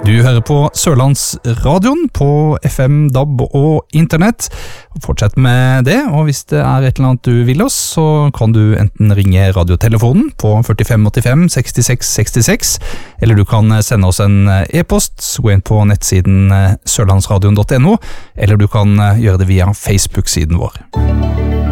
Du hører på Sørlandsradioen på FM, DAB og internett. Fortsett med det, og hvis det er et eller annet du vil oss, så kan du enten ringe radiotelefonen på 4585 66 66, eller du kan sende oss en e-post, gå inn på nettsiden sørlandsradion.no, eller du kan gjøre det via Facebook-siden vår.